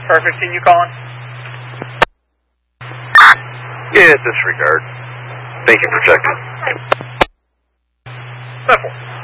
Perfect. Can you call in? Yeah, disregard. Thank you for checking. 10-4.